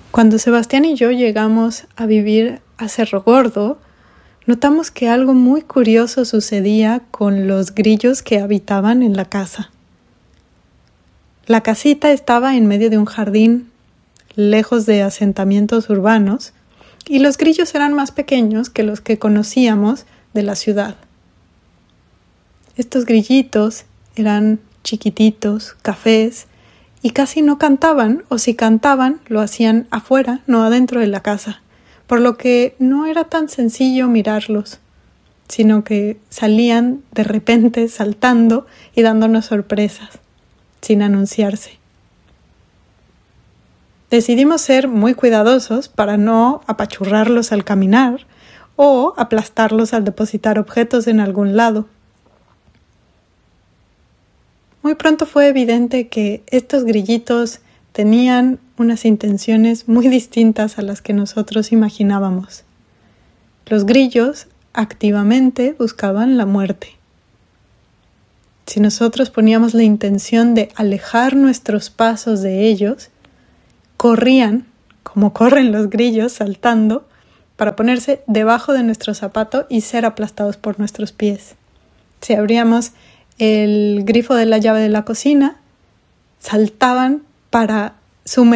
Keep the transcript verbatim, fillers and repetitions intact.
Cuando Sebastián y yo llegamos a vivir a Cerro Gordo, notamos que algo muy curioso sucedía con los grillos que habitaban en la casa. La casita estaba en medio de un jardín, lejos de asentamientos urbanos, y los grillos eran más pequeños que los que conocíamos de la ciudad. Estos grillitos eran chiquititos, cafés, y casi no cantaban, o si cantaban, lo hacían afuera, no adentro de la casa, por lo que no era tan sencillo mirarlos, sino que salían de repente saltando y dándonos sorpresas, sin anunciarse. Decidimos ser muy cuidadosos para no apachurrarlos al caminar o aplastarlos al depositar objetos en algún lado. Muy pronto fue evidente que estos grillitos tenían unas intenciones muy distintas a las que nosotros imaginábamos. Los grillos activamente buscaban la muerte. Si nosotros poníamos la intención de alejar nuestros pasos de ellos, corrían, como corren los grillos, saltando, para ponerse debajo de nuestro zapato y ser aplastados por nuestros pies. Si abríamos el grifo de la llave de la cocina, saltaban para sumergirse